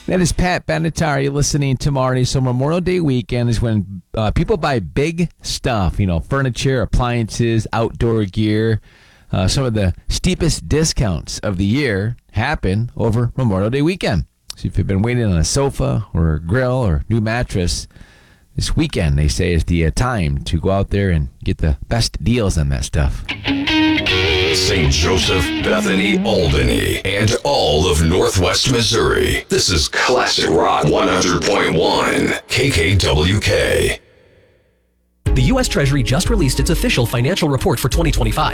That is Pat Benatar. You're listening to Marty. So Memorial Day weekend is when people buy big stuff, furniture, appliances, outdoor gear. Some of the steepest discounts of the year happen over Memorial Day weekend. So if you've been waiting on a sofa or a grill or new mattress, this weekend, they say, is the time to go out there and get the best deals on that stuff. St. Joseph, Bethany, Albany, and all of Northwest Missouri. This is Classic Rock 100.1 KKWK. The U.S. Treasury just released its official financial report for 2025.